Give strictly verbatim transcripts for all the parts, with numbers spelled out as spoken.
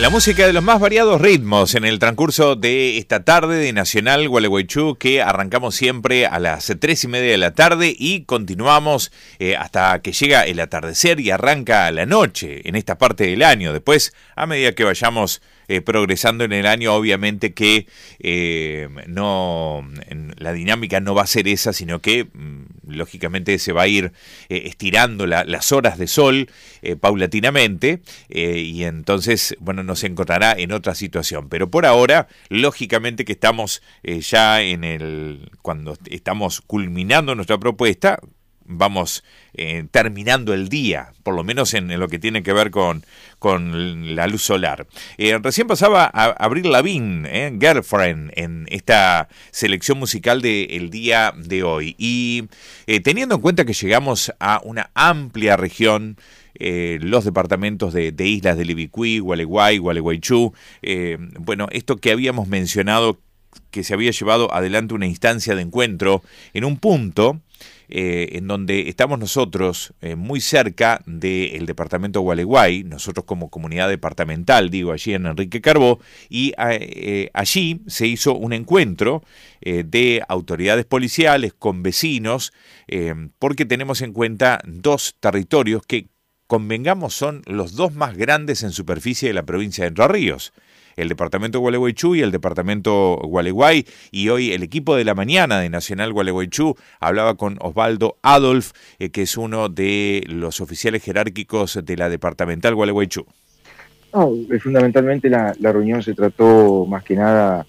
La música de los más variados ritmos en el transcurso de esta tarde de Nacional Gualeguaychú, que arrancamos siempre a las tres y media de la tarde y continuamos eh, hasta que llega el atardecer y arranca la noche en esta parte del año. Después, a medida que vayamos eh, progresando en el año, obviamente que eh, no la dinámica no va a ser esa, sino que mm, lógicamente se va a ir eh, estirando la, las horas de sol eh, paulatinamente eh, y entonces, bueno, nos encontrará en otra situación. Pero por ahora, lógicamente que estamos eh, ya en el, cuando estamos culminando nuestra propuesta, vamos eh, terminando el día, por lo menos en, en lo que tiene que ver con, con la luz solar. Eh, recién pasaba a Avril Lavigne, eh, Girlfriend, en esta selección musical del día de hoy. Y eh, teniendo en cuenta que llegamos a una amplia región, Eh, los departamentos de, de islas de Libicuí, Gualeguay, Gualeguaychú, eh, bueno, esto que habíamos mencionado, que se había llevado adelante una instancia de encuentro en un punto eh, en donde estamos nosotros eh, muy cerca del departamento de Gualeguay, nosotros como comunidad departamental, digo, allí en Enrique Carbó, y eh, allí se hizo un encuentro eh, de autoridades policiales con vecinos, eh, porque tenemos en cuenta dos territorios que, convengamos, son los dos más grandes en superficie de la provincia de Entre Ríos, el departamento de Gualeguaychú y el departamento Gualeguay. Y hoy el equipo de la mañana de Nacional Gualeguaychú hablaba con Osvaldo Adolf, eh, que es uno de los oficiales jerárquicos de la departamental Gualeguaychú. No, fundamentalmente la, la reunión se trató más que nada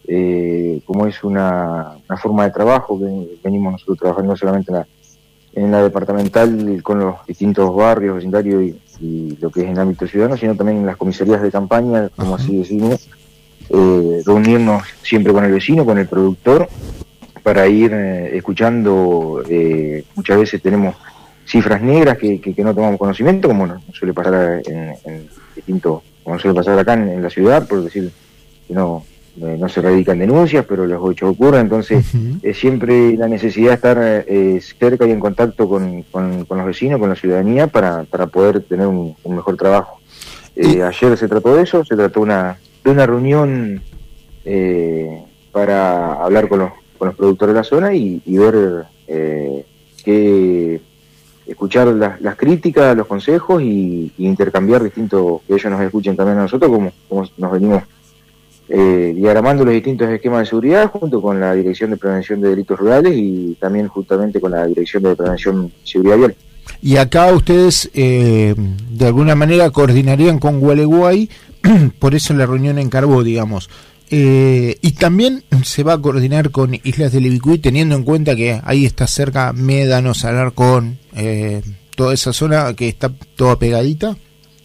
eh, como es una, una forma de trabajo que venimos nosotros trabajando no solamente en la en la departamental con los distintos barrios, vecindarios y, y lo que es en el ámbito ciudadano, sino también en las comisarías de campaña, como Ajá. así decimos, eh, reunirnos siempre con el vecino, con el productor, para ir eh, escuchando. Eh, muchas veces tenemos cifras negras que, que, que no tomamos conocimiento, como no, suele pasar en, en distintos, como suele pasar acá en, en la ciudad, por decir que no... no se radican denuncias, pero los hechos ocurren, entonces uh-huh. es siempre la necesidad de estar eh, cerca y en contacto con, con, con los vecinos, con la ciudadanía, para, para poder tener un, un mejor trabajo. Eh, ayer se trató de eso, se trató una, de una reunión eh, para hablar con los, con los productores de la zona y, y ver eh, que escuchar las, las críticas, los consejos y, y intercambiar distintos, que ellos nos escuchen también a nosotros, como, como nos venimos Eh, diagramando los distintos esquemas de seguridad junto con la Dirección de Prevención de Delitos Rurales y también justamente con la Dirección de Prevención y Seguridad Vial. Y acá ustedes eh, de alguna manera coordinarían con Gualeguay, por eso la reunión en Carbó, digamos. Eh, y también se va a coordinar con Islas de Libicuí, teniendo en cuenta que ahí está cerca Médanos, Alarcón, eh, toda esa zona que está toda pegadita.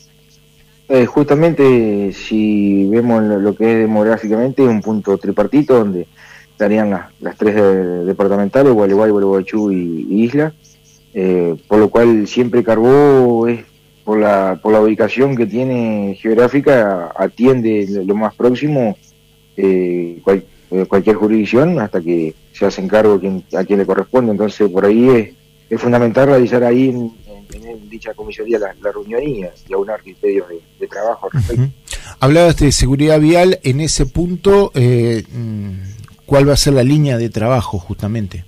Eh, justamente, si vemos lo que es demográficamente, un punto tripartito donde estarían las, las tres de, departamentales, Gualeguay, Gualeguaychú y, y Isla, eh, por lo cual siempre Carbó es, por la, por la ubicación que tiene geográfica, atiende lo más próximo eh, cual, eh, cualquier jurisdicción hasta que se hacen cargo a quien, a quien le corresponde. Entonces por ahí es, es fundamental realizar ahí en, en dicha comisaría la, la reunión y, y aunar criterios de, de trabajo al respecto. Uh-huh. Hablabas de seguridad vial, en ese punto, eh, ¿cuál va a ser la línea de trabajo justamente?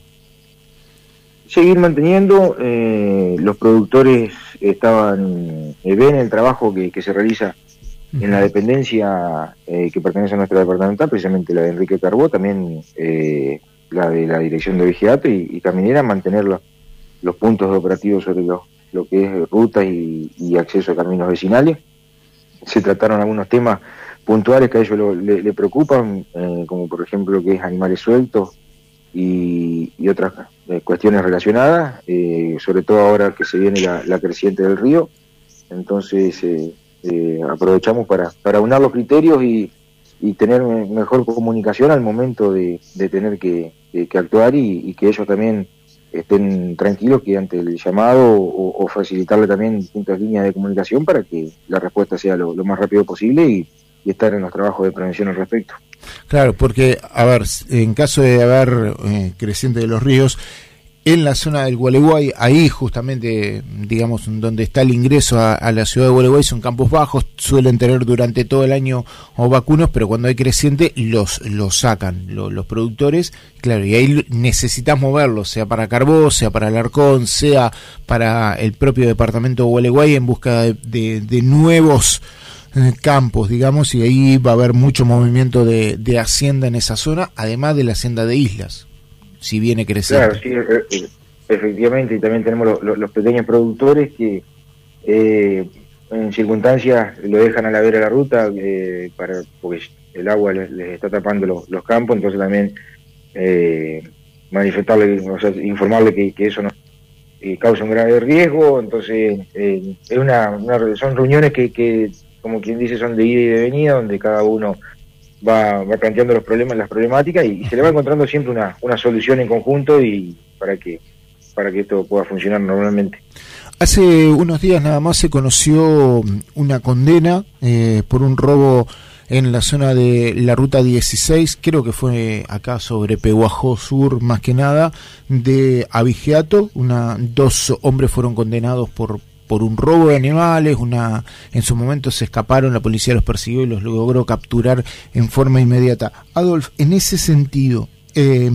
Seguir manteniendo, eh, los productores estaban, eh, ven el trabajo que, que se realiza uh-huh. en la dependencia eh, que pertenece a nuestra departamental, precisamente la de Enrique Carbó, también eh, la de la Dirección de Vigilato y, y Caminera, mantener los, los puntos operativos sobre los lo que es rutas y, y acceso a caminos vecinales. Se trataron algunos temas puntuales que a ellos lo, le, le preocupan, eh, como por ejemplo lo que es animales sueltos y, y otras eh, cuestiones relacionadas, eh, sobre todo ahora que se viene la, la creciente del río. Entonces eh, eh, aprovechamos para, para aunar los criterios y, y tener mejor comunicación al momento de, de tener que, que, que actuar y, y que ellos también estén tranquilos que ante el llamado o, o facilitarle también distintas líneas de comunicación para que la respuesta sea lo, lo más rápido posible y, y estar en los trabajos de prevención al respecto. Claro, porque, a ver, en caso de haber eh, creciente de los ríos, en la zona del Gualeguay, ahí justamente, digamos, donde está el ingreso a, a la ciudad de Gualeguay, son campos bajos, suelen tener durante todo el año o vacunos, pero cuando hay creciente los, los sacan lo, los productores, claro, y ahí necesitas moverlos, sea para Carbó, sea para Alarcón, sea para el propio departamento de Gualeguay, en busca de, de, de nuevos eh, campos, digamos, y ahí va a haber mucho movimiento de, de hacienda en esa zona, además de la hacienda de Islas, si viene creciendo. Claro, sí, efectivamente, y también tenemos los, los, los pequeños productores que eh, en circunstancias lo dejan a la vera de la ruta eh, para porque el agua les, les está tapando los, los campos, entonces también eh, manifestarle, o sea, informarle que, que eso no eh, causa un grave riesgo, entonces eh, es una, una son reuniones que, que, como quien dice, son de ida y de venida, donde cada uno Va, va planteando los problemas, las problemáticas y, y se le va encontrando siempre una, una solución en conjunto y para que para que esto pueda funcionar normalmente. Hace unos días nada más se conoció una condena eh, por un robo en la zona de la ruta dieciséis, creo que fue acá sobre Pehuajó Sur más que nada, de Abigeato. Una, dos hombres fueron condenados por por un robo de animales, una en su momento se escaparon, la policía los persiguió y los logró capturar en forma inmediata. Adolf, en ese sentido, eh,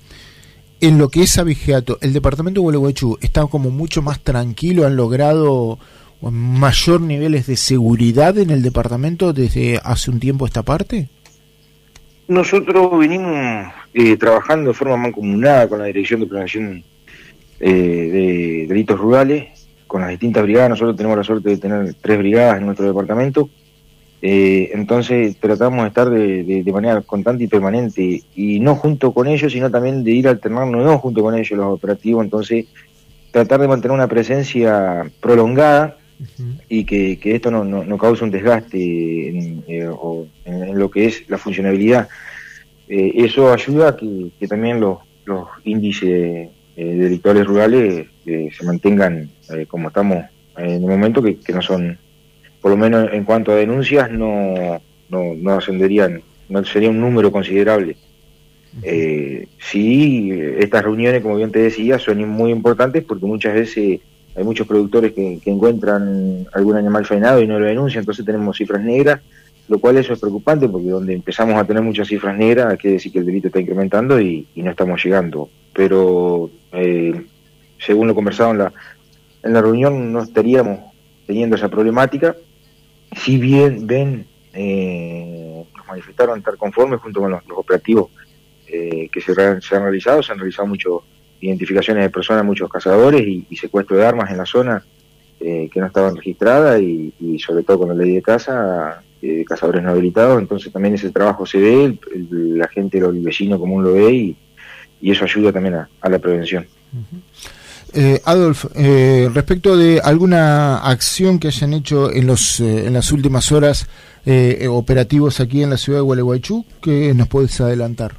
en lo que es Abigeato, el departamento de Gualeguaychú está como mucho más tranquilo, han logrado mayor niveles de seguridad en el departamento desde hace un tiempo esta parte. Nosotros venimos eh, trabajando de forma mancomunada con la Dirección de Prevención eh, de Delitos Rurales, con las distintas brigadas. Nosotros tenemos la suerte de tener tres brigadas en nuestro departamento, eh, entonces tratamos de estar de, de, de manera constante y permanente, y no junto con ellos, sino también de ir alternando, no junto con ellos los operativos, entonces tratar de mantener una presencia prolongada uh-huh. y que, que esto no, no, no cause un desgaste en, eh, o en, en lo que es la funcionabilidad. Eh, eso ayuda a que, que también los, los índices eh, delictuales rurales eh, se mantengan eh, como estamos en el momento, que, que no son, por lo menos en cuanto a denuncias, no, no, no ascenderían, no sería un número considerable. Uh-huh. Eh, sí, estas reuniones, como bien te decía, son muy importantes porque muchas veces hay muchos productores que, que encuentran algún animal faenado y no lo denuncian, entonces tenemos cifras negras, lo cual eso es preocupante porque donde empezamos a tener muchas cifras negras hay que decir que el delito está incrementando y, y no estamos llegando. Pero eh, según lo conversado en la, en la reunión, no estaríamos teniendo esa problemática. Si bien ven, eh, nos manifestaron estar conformes junto con los, los operativos eh, que se, re, se han realizado, se han realizado muchas identificaciones de personas, muchos cazadores y, y secuestro de armas en la zona eh, que no estaban registradas y, y sobre todo con la ley de caza, eh, cazadores no habilitados, entonces también ese trabajo se ve, el, el, la gente, el vecino común lo ve y, y eso ayuda también a, a la prevención. Uh-huh. Eh, Adolf, eh, respecto de alguna acción que hayan hecho en los eh, en las últimas horas eh, operativos aquí en la ciudad de Gualeguaychú, ¿qué nos puedes adelantar?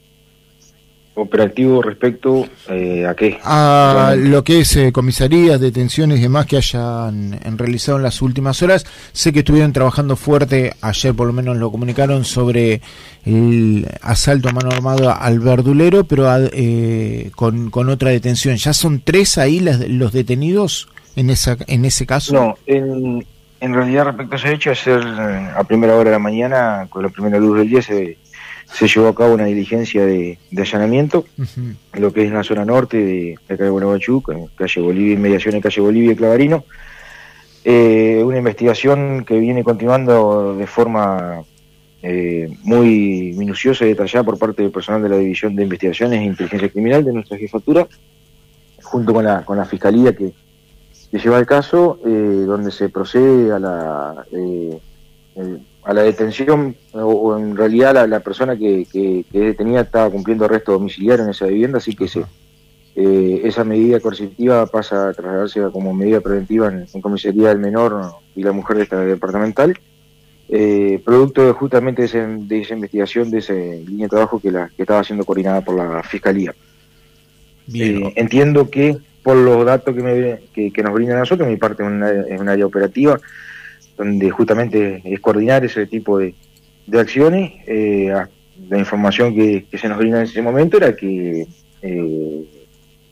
Operativo respecto eh, a qué? A lo que es eh, comisarías, detenciones y demás que hayan en, realizado en las últimas horas. Sé que estuvieron trabajando fuerte, ayer por lo menos lo comunicaron, sobre el asalto a mano armada al verdulero, pero eh, con, con otra detención. ¿Ya son tres ahí las, los detenidos en esa en ese caso? No, en, en realidad respecto a ese hecho, ayer a primera hora de la mañana, con la primera luz del día, se se llevó a cabo una diligencia de, de allanamiento, uh-huh. en lo que es la zona norte de, de acá de Gualeguaychú, en calle Bolivia, inmediaciones calle Bolivia y Clavarino. Eh, una investigación que viene continuando de forma eh, muy minuciosa y detallada por parte del personal de la División de Investigaciones e Inteligencia Criminal de nuestra jefatura, junto con la, con la Fiscalía que, que lleva el caso, eh, donde se procede a la... Eh, el, a la detención, o, o en realidad la, la persona que, que, que es detenida estaba cumpliendo arresto domiciliario en esa vivienda, así que se, eh, esa medida coercitiva pasa a trasladarse como medida preventiva en, en comisaría del menor y la mujer de esta departamental, eh, producto de justamente de, ese, de esa investigación, de esa línea de trabajo que, la, que estaba siendo coordinada por la Fiscalía. Eh, entiendo que por los datos que, me, que, que nos brindan a nosotros, mi parte es un es un área operativa, donde justamente es coordinar ese tipo de, de acciones. Eh, la información que, que se nos brinda en ese momento era que eh,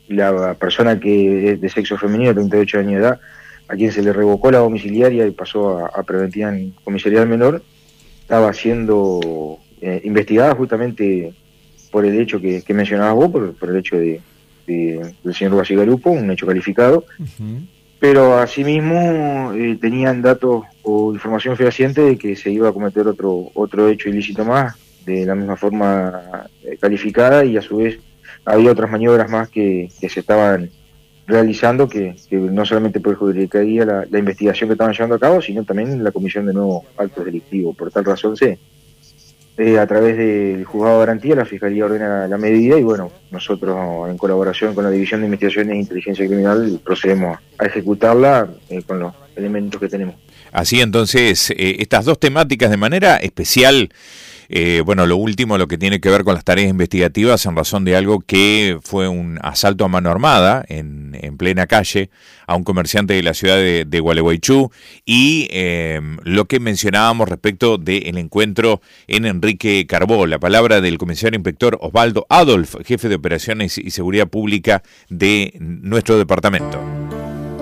la persona que es de sexo femenino, treinta y ocho años de edad, a quien se le revocó la domiciliaria y pasó a, a preventiva en comisaría del menor, estaba siendo eh, investigada justamente por el hecho que, que mencionabas vos, por, por el hecho de, de, del señor Basigarupo, un hecho calificado, uh-huh. Pero asimismo eh, tenían datos o información fehaciente de que se iba a cometer otro otro hecho ilícito más, de la misma forma eh, calificada, y a su vez había otras maniobras más que, que se estaban realizando que, que no solamente perjudicaría la, la investigación que estaban llevando a cabo, sino también la comisión de nuevos actos delictivos. Por tal razón se eh, a través del juzgado de garantía la Fiscalía ordena la medida y bueno, nosotros en colaboración con la División de Investigaciones e Inteligencia Criminal procedemos a ejecutarla eh, con los elementos que tenemos. Así entonces, eh, estas dos temáticas de manera especial. Eh, bueno, lo último, lo que tiene que ver con las tareas investigativas en razón de algo que fue un asalto a mano armada en, en plena calle a un comerciante de la ciudad de, de Gualeguaychú y eh, lo que mencionábamos respecto del encuentro en Enrique Carbó. La palabra del comisario inspector Osvaldo Adolf, jefe de operaciones y seguridad pública de nuestro departamento.